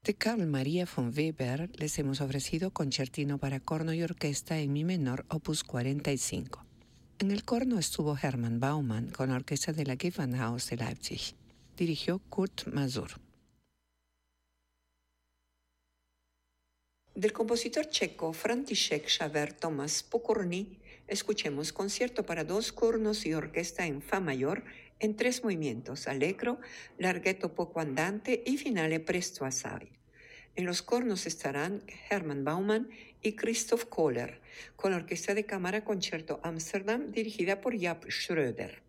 De Carl Maria von Weber les hemos ofrecido Concertino para corno y orquesta en mi menor, opus 45. En el corno estuvo Hermann Baumann con la orquesta de la Gewandhaus de Leipzig. Dirigió Kurt Masur. Del compositor checo František Xaver Tomáš Pokorný, escuchemos concierto para dos cornos y orquesta en fa mayor en 3 movimientos: allegro, larghetto poco andante y finale presto assai. En los cornos estarán Hermann Baumann y Christoph Kohler, con la Orquesta de Cámara Concerto Amsterdam dirigida por Jaap Schröder.